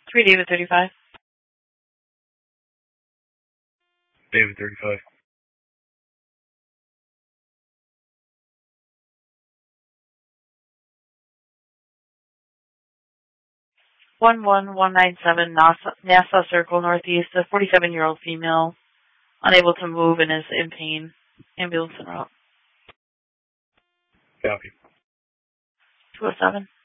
3 David 35. David 35. One 197 Nassau Circle Northeast. A 47-year-old female, unable to move and is in pain. Ambulance en route. Copy. 207.